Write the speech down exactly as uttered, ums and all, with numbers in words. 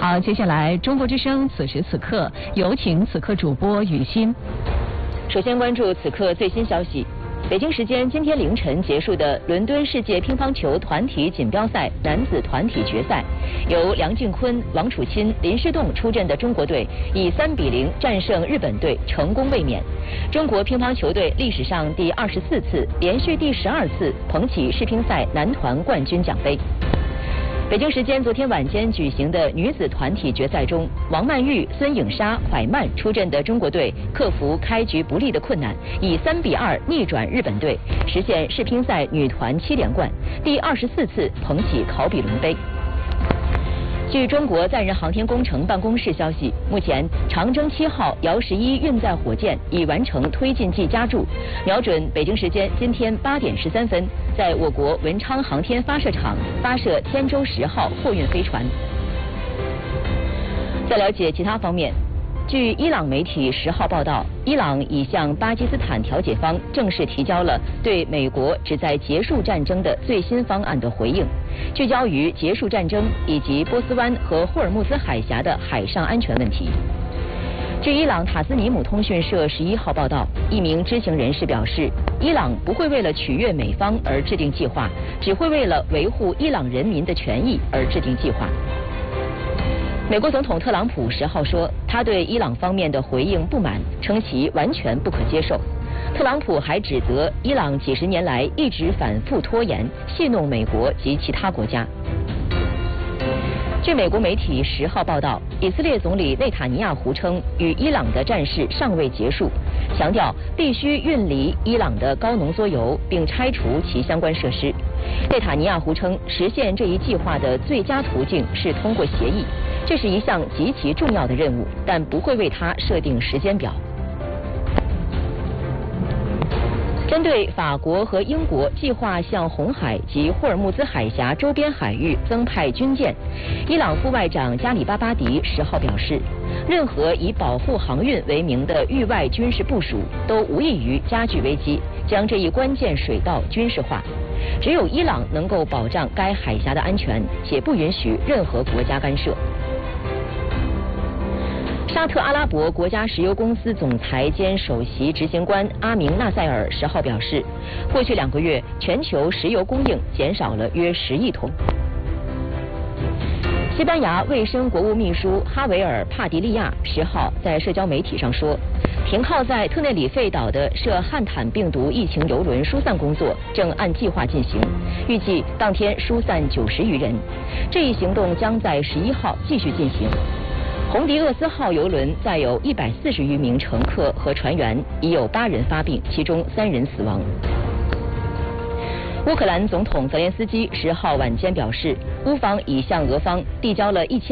好，接下来中国之声此时此刻有请此刻主播雨欣。 首先关注此刻最新消息。北京时间今天凌晨结束的伦敦世界乒乓球团体锦标赛男子团体决赛，由梁靖昆、王楚钦、林诗栋出阵的中国队以三比零战胜日本队，成功卫冕。中国乒乓球队历史上第二十四次、连续第十二次捧起世乒赛男团冠军奖杯。北京时间昨天晚间举行的女子团体决赛中，王曼玉、孙颖莎、怀曼出阵的中国队克服开局不利的困难，以三比二逆转日本队，实现世乒赛女团七连冠，第二十四次捧起考比伦杯。据中国载人航天工程办公室消息，目前长征七号遥十一运载火箭已完成推进剂加注，瞄准北京时间今天八点十三分，在我国文昌航天发射场发射天舟十号货运飞船。再了解其他方面。据伊朗媒体十号报道，伊朗已向巴基斯坦调解方正式提交了对美国旨在结束战争的最新方案的回应，聚焦于结束战争以及波斯湾和霍尔木兹海峡的海上安全问题。据伊朗塔斯尼姆通讯社十一号报道，一名知情人士表示，伊朗不会为了取悦美方而制定计划，只会为了维护伊朗人民的权益而制定计划。美国总统特朗普十号说，他对伊朗方面的回应不满，称其完全不可接受。特朗普还指责伊朗几十年来一直反复拖延，戏弄美国及其他国家。据美国媒体十号报道，以色列总理内塔尼亚胡称，与伊朗的战事尚未结束，强调必须运离伊朗的高浓缩铀，并拆除其相关设施。内塔尼亚胡称，实现这一计划的最佳途径是通过协议，这是一项极其重要的任务，但不会为它设定时间表。针对法国和英国计划向红海及霍尔木兹海峡周边海域增派军舰，伊朗副外长加里巴巴迪十号表示，任何以保护航运为名的域外军事部署都无异于加剧危机，将这一关键水道军事化。只有伊朗能够保障该海峡的安全，且不允许任何国家干涉。沙特阿拉伯国家石油公司总裁兼首席执行官阿明纳塞尔十号表示，过去两个月全球石油供应减少了约十亿桶。西班牙卫生国务秘书哈维尔·帕迪利亚十号在社交媒体上说，停靠在特内里费岛的涉汉坦病毒疫情邮轮疏散工作正按计划进行，预计当天疏散九十余人。这一行动将在十一号继续进行。红迪厄斯号邮轮载有一百四十余名乘客和船员，已有八人发病，其中三人死亡。乌克兰总统泽连斯基十号晚间表示，乌方已向俄方递交了一千